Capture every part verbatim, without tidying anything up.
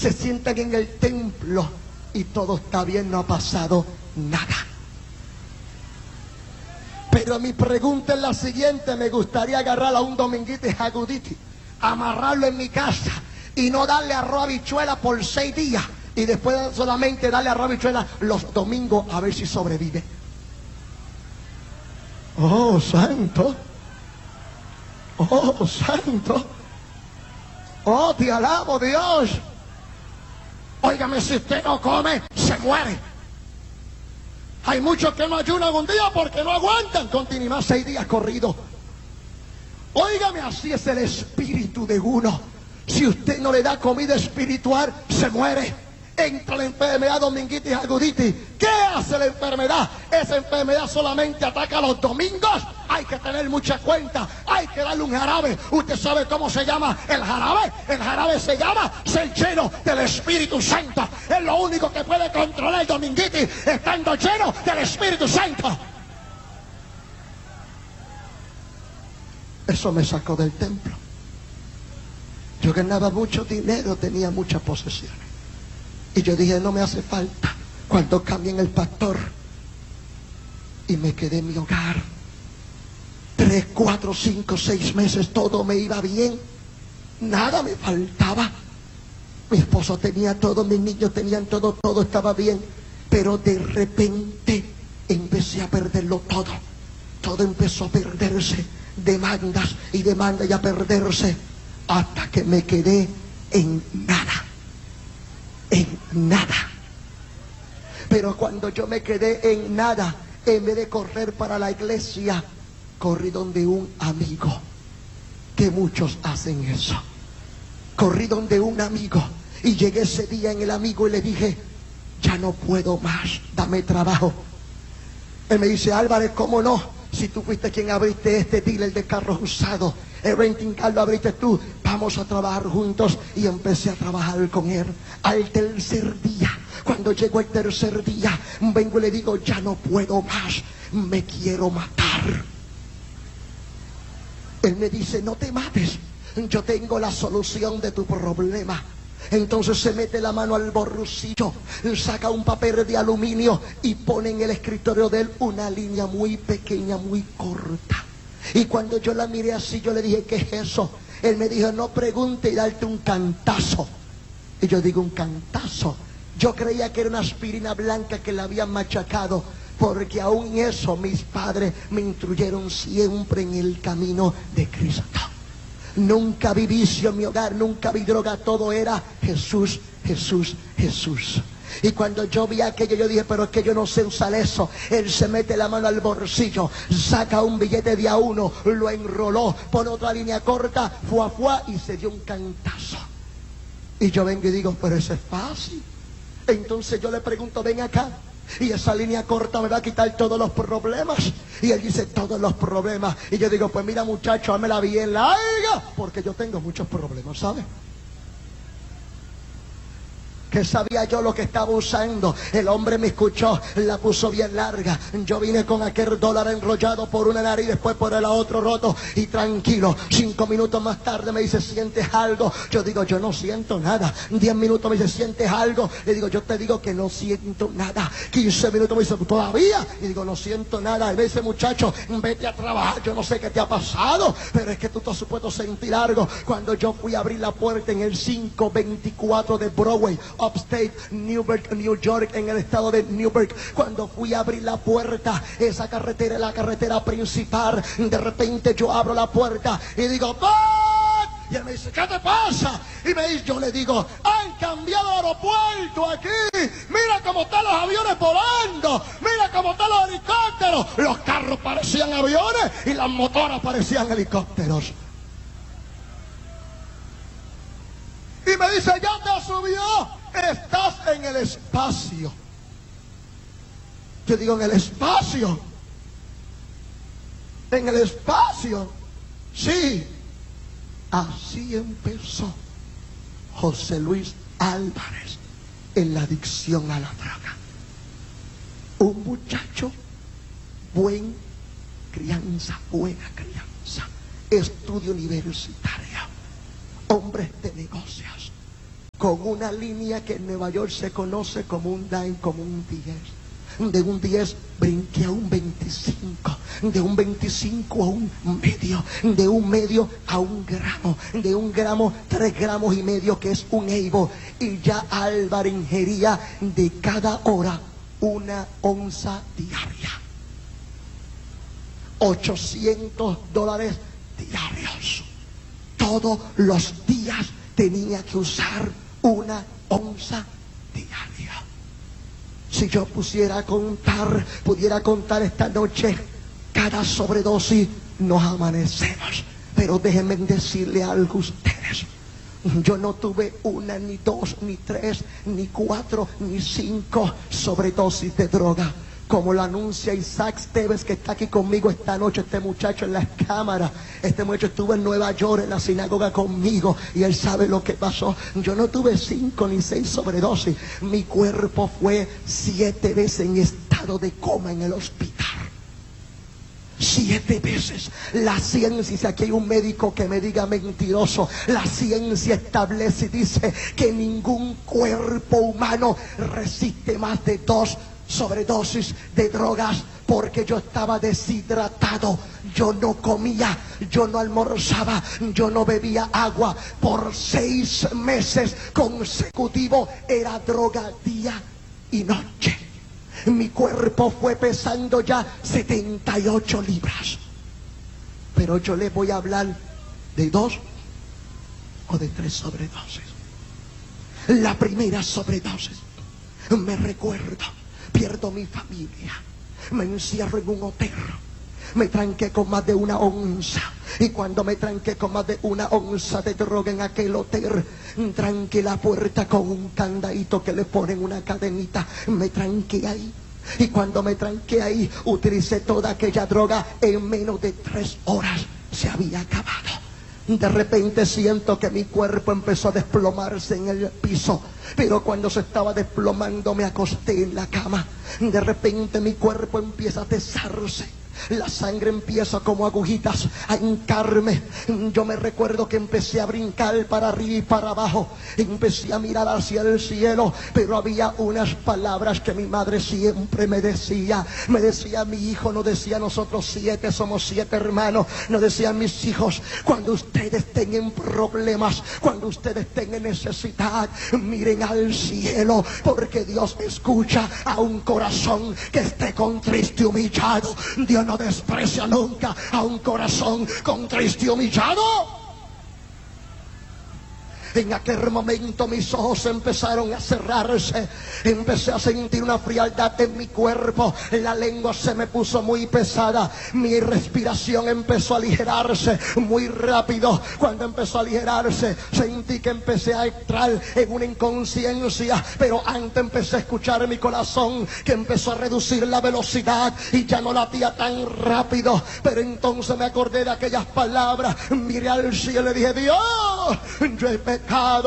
se sientan en el templo y todo está bien, no ha pasado nada. Pero mi pregunta es la siguiente: me gustaría agarrar a un dominguito y jaguditi, amarrarlo en mi casa y no darle arroz habichuela por seis días y después solamente darle arroz habichuela los domingos a ver si sobrevive. Oh, santo. Oh, santo. Oh, te alabo, Dios. Óigame, si usted no come, se muere. Hay muchos que no ayunan un día porque no aguantan continuar seis días corridos. Óigame, así es el espíritu de uno. Si usted no le da comida espiritual, se muere. Entra la enfermedad dominguitis aguditis. ¿Qué hace la enfermedad? Esa enfermedad solamente ataca los domingos. Hay que tener mucha cuenta. Hay que darle un jarabe. ¿Usted sabe cómo se llama el jarabe? El jarabe se llama ser lleno del Espíritu Santo. Es lo único que puede controlar el dominguitis, estando lleno del Espíritu Santo. Eso me sacó del templo. Yo ganaba mucho dinero, tenía muchas posesiones. Y yo dije, no me hace falta cuando cambien el pastor. Y me quedé en mi hogar. Tres, cuatro, cinco, seis meses todo me iba bien. Nada me faltaba. Mi esposo tenía todo, mis niños tenían todo, todo estaba bien. Pero de repente empecé a perderlo todo. Todo empezó a perderse. Demandas y demandas y a perderse. Hasta que me quedé en nada. En nada. Pero cuando yo me quedé en nada, en vez de correr para la iglesia, corrí donde un amigo, que muchos hacen eso. Corrí donde un amigo y llegué ese día en el amigo y le dije, ya no puedo más, dame trabajo. Él me dice, Álvarez, ¿cómo no? Si tú fuiste quien abriste este dealer de carros usados, el renting car lo abriste tú, vamos a trabajar juntos. Y empecé a trabajar con él. Al tercer día, cuando llegó el tercer día, vengo y le digo, ya no puedo más, me quiero matar. Él me dice, no te mates, yo tengo la solución de tu problema. Entonces se mete la mano al bolsillo, saca un papel de aluminio y pone en el escritorio de él una línea muy pequeña, muy corta. Y cuando yo la miré así, yo le dije, ¿qué es eso? Él me dijo, no pregunte y darte un cantazo. Y yo digo, un cantazo. Yo creía que era una aspirina blanca que la habían machacado, porque aún eso mis padres me instruyeron siempre en el camino de Cristo. Nunca vi vicio en mi hogar, nunca vi droga, todo era Jesús, Jesús, Jesús. Y cuando yo vi aquello, yo dije, pero es que yo no sé usar eso. Él se mete la mano al bolsillo, saca un billete de a uno, lo enroló, pone otra línea corta, fuá, fuá, y se dio un cantazo. Y yo vengo y digo, pero eso es fácil. Entonces yo le pregunto, ven acá, y esa línea corta me va a quitar todos los problemas. Y él dice, todos los problemas. Y yo digo, pues mira muchacho, hámela bien larga, porque yo tengo muchos problemas, ¿sabes? Que sabía yo lo que estaba usando. El hombre me escuchó, la puso bien larga. Yo vine con aquel dólar enrollado por una nariz, después por el otro roto, y tranquilo. Cinco minutos más tarde me dice, ¿sientes algo? Yo digo, yo no siento nada. Diez minutos me dice, ¿sientes algo? Le digo, yo te digo que no siento nada. Quince minutos me dice, ¿todavía? Y digo, no siento nada. Y me dice, muchacho, vete a trabajar, yo no sé qué te ha pasado, pero es que tú te has supuesto sentir algo. Cuando yo fui a abrir la puerta en el quinientos veinticuatro de Broadway, Upstate, Newburgh, New York, en el estado de Newburgh, cuando fui a abrir la puerta, esa carretera es la carretera principal. De repente yo abro la puerta y digo, ¡Pat! Y él me dice, ¿qué te pasa? Y me dice, yo le digo, han cambiado aeropuerto aquí. Mira cómo están los aviones volando. Mira cómo están los helicópteros. Los carros parecían aviones y las motoras parecían helicópteros. Y me dice, ya te subió. Estás en el espacio. Yo digo, en el espacio. En el espacio. Sí. Así empezó José Luis Álvarez en la adicción a la droga. Un muchacho, buen crianza, buena crianza, estudio universitario, hombres de negocios, con una línea que en Nueva York se conoce como un dime, como un diez. De un diez brinqué a un veinticinco, de un veinticinco a un medio, de un medio a un gramo, de un gramo tres gramos y medio, que es un eibo, y ya Álvaro ingería de cada hora una onza diaria. ochocientos dólares diarios. Todos los días tenía que usar una onza diaria. Si yo pusiera a contar, pudiera contar esta noche cada sobredosis, nos amanecemos. Pero déjenme decirle algo a ustedes. Yo no tuve una, ni dos, ni tres, ni cuatro, ni cinco sobredosis de droga, como lo anuncia Isaac Stevens, que está aquí conmigo esta noche, este muchacho en las cámaras. Este muchacho estuvo en Nueva York, en la sinagoga conmigo, y él sabe lo que pasó. Yo no tuve cinco ni seis sobredosis. Mi cuerpo fue siete veces en estado de coma en el hospital. Siete veces. La ciencia, si aquí hay un médico que me diga mentiroso, la ciencia establece y dice que ningún cuerpo humano resiste más de dos sobredosis de drogas, porque yo estaba deshidratado, yo no comía, yo no almorzaba, yo no bebía agua. Por seis meses consecutivos era droga día y noche. Mi cuerpo fue pesando ya setenta y ocho libras. Pero yo les voy a hablar de dos o de tres sobredosis. La primera sobredosis, me recuerdo, pierdo mi familia, me encierro en un hotel, me tranqué con más de una onza, y cuando me tranqué con más de una onza de droga en aquel hotel, tranqué la puerta con un candadito que le ponen una cadenita, me tranqué ahí. Y cuando me tranqué ahí, utilicé toda aquella droga. En menos de tres horas se había acabado. De repente siento que mi cuerpo empezó a desplomarse en el piso. Pero cuando se estaba desplomando, me acosté en la cama. De repente mi cuerpo empieza a tesarse. La sangre empieza como agujitas a hincarme. Yo me recuerdo que empecé a brincar para arriba y para abajo. Empecé a mirar hacia el cielo. Pero había unas palabras que mi madre siempre me decía. Me decía: mi hijo, no decía nosotros siete, somos siete hermanos. No decían mis hijos: cuando ustedes estén en problemas, cuando ustedes estén en necesidad, miren al cielo, porque Dios escucha a un corazón que esté contrito y humillado. Dios no desprecia nunca a un corazón contrito y humillado. En aquel momento mis ojos empezaron a cerrarse. Empecé a sentir una frialdad en mi cuerpo. La lengua se me puso muy pesada. Mi respiración empezó a aligerarse muy rápido. Cuando empezó a aligerarse, sentí que empecé a entrar en una inconsciencia. Pero antes empecé a escuchar mi corazón, que empezó a reducir la velocidad y ya no latía tan rápido. Pero entonces me acordé de aquellas palabras. Miré al cielo y le dije: Dios, yo he pecado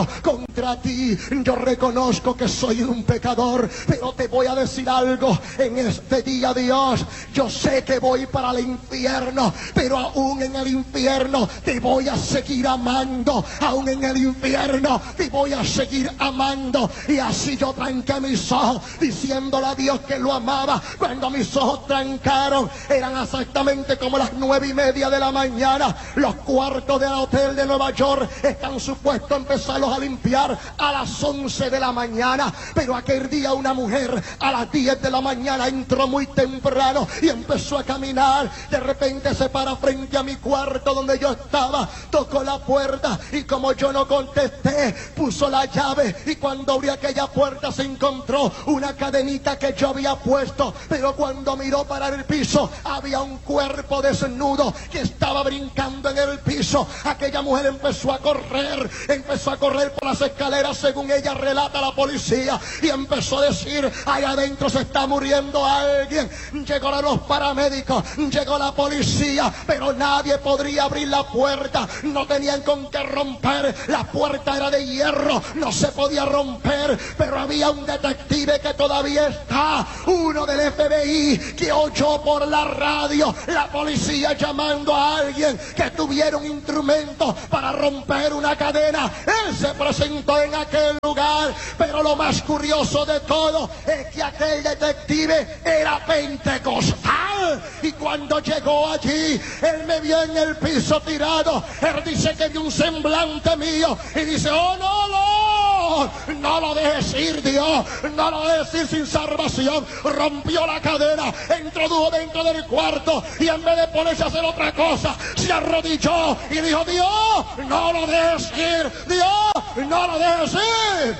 contra ti, yo reconozco que soy un pecador, pero te voy a decir algo en este día, Dios. Yo sé que voy para el infierno, pero aún en el infierno te voy a seguir amando. Aún en el infierno te voy a seguir amando. Y así yo tranqué mis ojos, diciéndole a Dios que lo amaba. Cuando mis ojos trancaron, eran exactamente como las nueve y media de la mañana. Los cuartos del hotel de Nueva York están supuestos a empezarlos a limpiar a las once de la mañana. Pero aquel día una mujer a las diez de la mañana entró muy temprano y empezó a caminar. De repente se para frente a mi cuarto donde yo estaba, tocó la puerta y como yo no contesté, puso la llave, y cuando abrió aquella puerta se encontró una cadenita que yo había puesto. Pero cuando miró para el piso, había un cuerpo desnudo que estaba brincando en el piso. Aquella mujer empezó a correr, empezó a correr por las escaleras, según ella relata la policía, y empezó a decir: ahí adentro se está muriendo alguien. Llegaron los paramédicos, llegó la policía, pero nadie podría abrir la puerta. No tenían con qué romper, la puerta era de hierro, no se podía romper. Pero había un detective que todavía está, uno del F B I, que oyó por la radio la policía llamando a alguien que tuviera un instrumento para romper una cadena. Él se presentó en aquel hogar. Pero lo más curioso de todo es que aquel detective era pentecostal. Y cuando llegó allí, él me vio en el piso tirado. Él dice que vio un semblante mío y dice: oh no, no, no lo dejes ir, Dios, no lo dejes ir sin salvación. Rompió la cadena, introdujo dentro del cuarto y en vez de ponerse a hacer otra cosa, se arrodilló y dijo: Dios, no lo dejes ir, Dios, no lo dejes ir.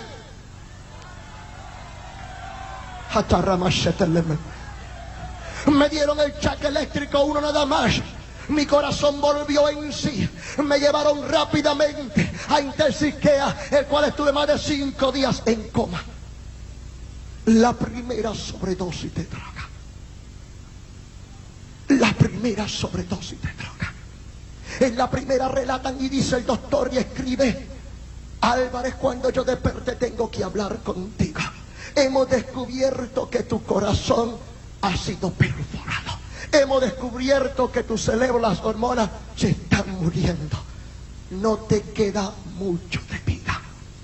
Me dieron el chaque eléctrico, uno nada más. Mi corazón volvió en sí. Me llevaron rápidamente a Intersiquea, el cual estuve más de cinco días en coma. La primera sobredosis de droga. La primera sobredosis de droga. En la primera relatan y dice el doctor y escribe: Álvarez, cuando yo desperté tengo que hablar contigo. Hemos descubierto que tu corazón ha sido perforado. Hemos descubierto que tu cerebro, las hormonas se están muriendo. No te queda mucho de vida.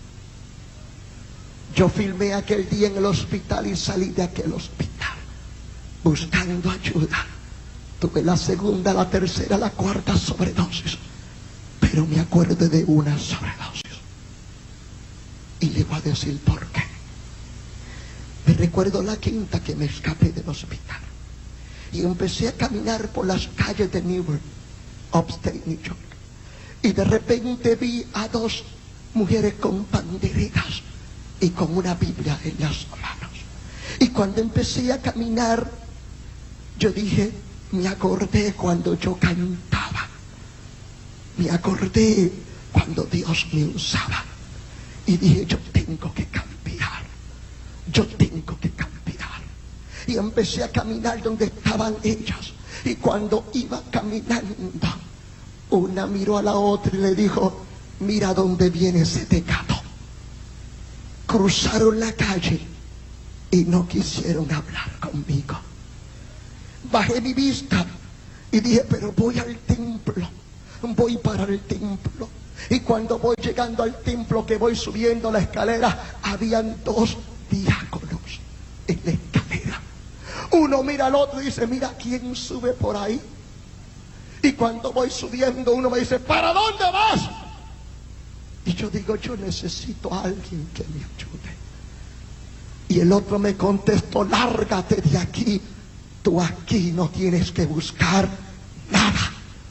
Yo filmé aquel día en el hospital y salí de aquel hospital buscando ayuda. Tuve la segunda, la tercera, la cuarta sobredosis, pero me acuerdo de una sobredosis. Y le voy a decir por qué. Me recuerdo la quinta que me escapé del hospital. Y empecé a caminar por las calles de Newark, upstate New York. Y de repente vi a dos mujeres con banderas y con una Biblia en las manos. Y cuando empecé a caminar, yo dije, me acordé cuando yo cantaba. Me acordé cuando Dios me usaba. Y dije, yo tengo que cambiar. Yo tengo que cambiar. Y empecé a caminar donde estaban ellas. Y cuando iba caminando, una miró a la otra y le dijo: mira dónde viene ese pecado. Cruzaron la calle y no quisieron hablar conmigo. Bajé mi vista y dije: pero voy al templo, voy para el templo. Y cuando voy llegando al templo, que voy subiendo la escalera, habían dos diáconos en la escalera. Uno mira al otro y dice: mira quién sube por ahí. Y cuando voy subiendo, uno me dice: ¿para dónde vas? Y yo digo: yo necesito a alguien que me ayude. Y el otro me contestó: lárgate de aquí. Tú aquí no tienes que buscar nada.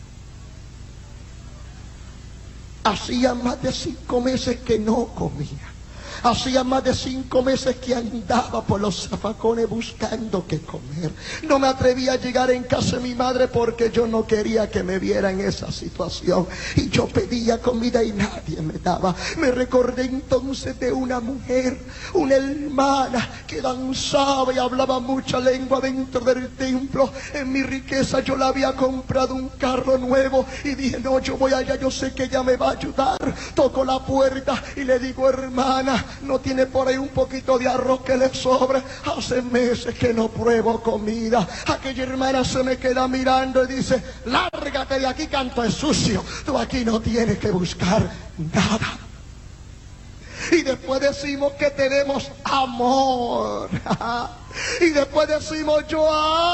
Hacía más de cinco meses que no comía. Hacía más de cinco meses que andaba por los zafacones buscando qué comer. No me atrevía a llegar en casa de mi madre porque yo no quería que me viera en esa situación. Y yo pedía comida y nadie me daba. Me recordé entonces de una mujer, una hermana que danzaba y hablaba mucha lengua dentro del templo. En mi riqueza yo le había comprado un carro nuevo y dije: no, yo voy allá, yo sé que ella me va a ayudar. Toco la puerta y le digo: hermana, ¿no tiene por ahí un poquito de arroz que le sobre? Hace meses que no pruebo comida. Aquella hermana se me queda mirando y dice: lárgate de aquí, canto es sucio. Tú aquí no tienes que buscar nada. Y después decimos que tenemos amor. Y después decimos: yo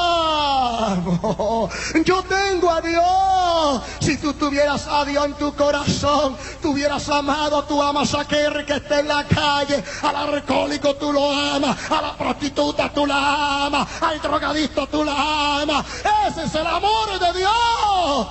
amo, yo tengo a Dios. Si tú tuvieras a Dios en tu corazón, tú hubieras amado. Tú amas a aquel que está en la calle. Al alcohólico tú lo amas. A la prostituta tú la amas. Al drogadicto tú la amas. Ese es el amor de Dios.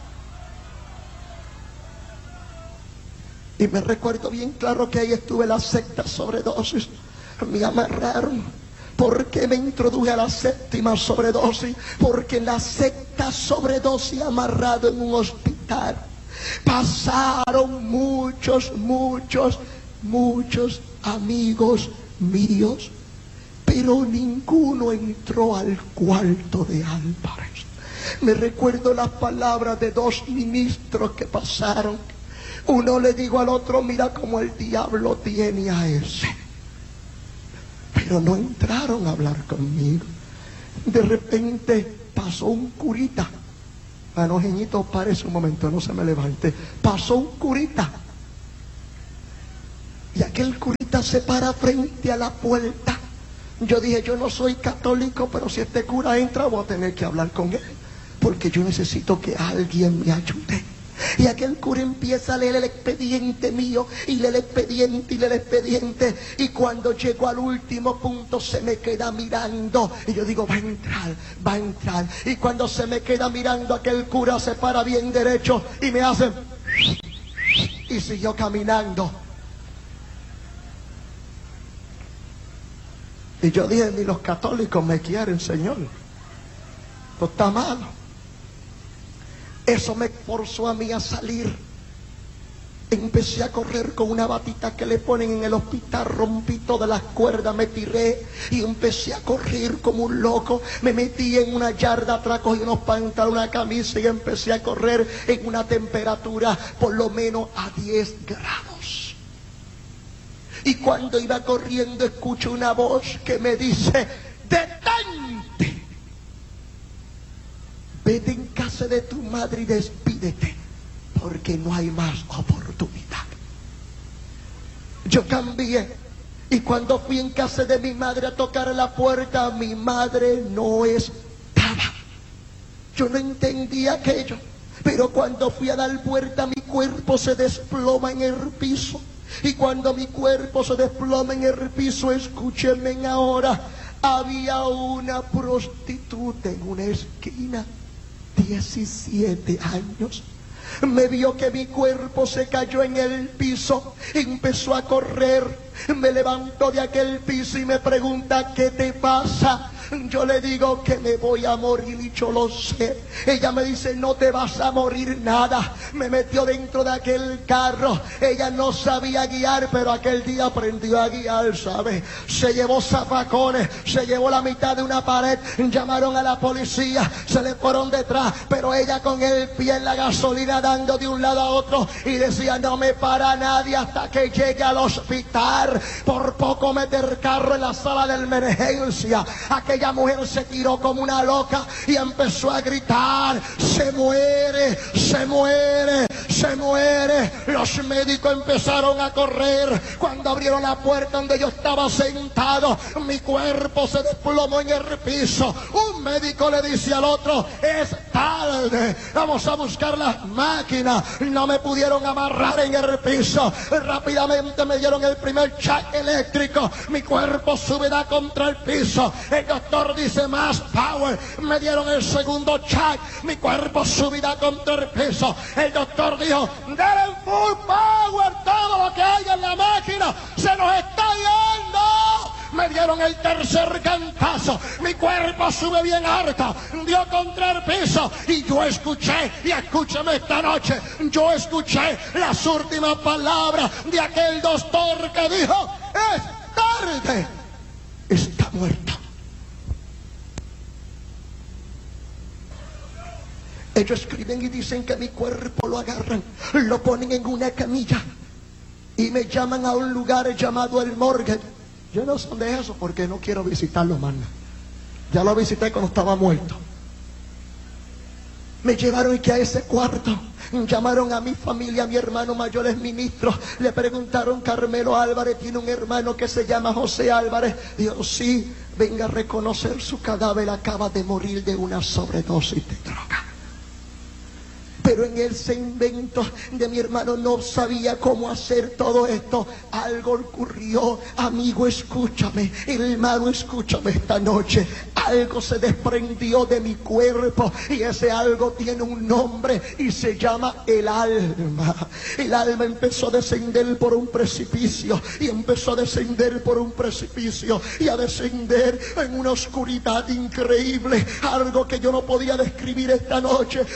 Y me recuerdo bien claro que ahí estuve en la sexta sobredosis. Me amarraron porque me introduje a la séptima sobredosis. Porque en la sexta sobredosis, amarrado en un hospital, pasaron muchos, muchos, muchos amigos míos, pero ninguno entró al cuarto de Álvarez. Me recuerdo las palabras de dos ministros que pasaron. Uno le dijo al otro: mira cómo el diablo tiene a ese. Pero no entraron a hablar conmigo. De repente pasó un curita. Mano, Jeñito, parece un momento, no se me levante. Pasó un curita. Y aquel curita puerta se para frente a la puerta. Yo dije, yo no soy católico, pero si este cura entra voy a tener que hablar con él, porque yo necesito que alguien me ayude. Y aquel cura empieza a leer el expediente mío, y lee el expediente, y lee el expediente, y cuando llego al último punto se me queda mirando, y yo digo, va a entrar, va a entrar, y cuando se me queda mirando, aquel cura se para bien derecho, y me hace, y siguió caminando. Y yo dije, ni los católicos me quieren, Señor, esto está malo. Eso me forzó a mí a salir. Empecé a correr con una batita que le ponen en el hospital, rompí todas las cuerdas, me tiré y empecé a correr como un loco. Me metí en una yarda atrás, cogí unos pantalones, una camisa y empecé a correr en una temperatura por lo menos a diez grados. Y cuando iba corriendo escucho una voz que me dice, detente. Vete en casa de tu madre y despídete, porque no hay más oportunidad. Yo cambié, y cuando fui en casa de mi madre a tocar la puerta, mi madre no estaba. Yo no entendía aquello, pero cuando fui a dar puerta, mi cuerpo se desploma en el piso. Y cuando mi cuerpo se desploma en el piso, escúchenme ahora, había una prostituta en una esquina, diecisiete años. Me vio que mi cuerpo se cayó en el piso, empezó a correr, me levantó de aquel piso y me pregunta, ¿qué te pasa? Yo le digo que me voy a morir y yo lo sé. Ella me dice, no te vas a morir nada. Me metió dentro de aquel carro. Ella no sabía guiar, pero aquel día aprendió a guiar, ¿sabe? Se llevó zafacones, se llevó la mitad de una pared. Llamaron a la policía, se le fueron detrás, pero ella con el pie en la gasolina dando de un lado a otro y decía, no me para nadie hasta que llegue al hospital. Por poco mete el carro en la sala de emergencia. Aquella Aquella mujer se tiró como una loca y empezó a gritar, se muere, se muere, se muere. Los médicos empezaron a correr. Cuando abrieron la puerta donde yo estaba sentado, mi cuerpo se desplomó en el piso. Un médico le dice al otro, es tarde, vamos a buscar las máquinas. No me pudieron amarrar en el piso. Rápidamente me dieron el primer shock eléctrico. Mi cuerpo subirá contra el piso. El doctor dice, más power. Me dieron el segundo shock. Mi cuerpo subirá contra el piso. El doctor dijo, denle full power, todo lo que haya en la máquina se nos está yendo. Me dieron el tercer cantazo. Mi cuerpo sube bien harto, dio contra el piso. Y yo escuché, y escúchame esta noche, yo escuché las últimas palabras de aquel doctor que dijo, es tarde, está muerto. Ellos escriben y dicen que mi cuerpo lo agarran, lo ponen en una camilla y me llaman a un lugar llamado el morgue. Yo no sé dónde es eso porque no quiero visitarlo más. Ya lo visité cuando estaba muerto. Me llevaron y que a ese cuarto llamaron a mi familia, a mi hermano mayor es ministro. Le preguntaron, Carmelo Álvarez tiene un hermano que se llama José Álvarez. Dijo, sí, venga a reconocer su cadáver, acaba de morir de una sobredosis de droga. Pero en ese invento de mi hermano no sabía cómo hacer todo esto. Algo ocurrió. Amigo, escúchame. Hermano, escúchame esta noche. Algo se desprendió de mi cuerpo y ese algo tiene un nombre y se llama el alma. El alma empezó a descender por un precipicio y empezó a descender por un precipicio y a descender en una oscuridad increíble. Algo que yo no podía describir esta noche